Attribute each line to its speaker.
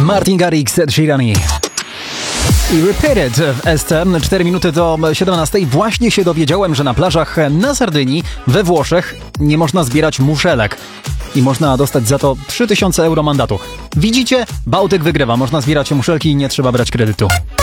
Speaker 1: Martin Garrix, Ed Sheeran i Repeated w ST. 4 minuty do 17. Właśnie się dowiedziałem, że na plażach na Sardynii we Włoszech nie można zbierać muszelek. I można dostać za to 3000 euro mandatu. Widzicie? Bałtyk wygrywa. Można zbierać muszelki i nie trzeba brać kredytu.